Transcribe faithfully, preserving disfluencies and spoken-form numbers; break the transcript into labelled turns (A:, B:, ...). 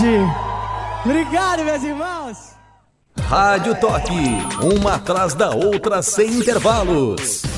A: gente. Obrigado, meus irmãos.
B: Rádio Toque, uma atrás da outra sem intervalos.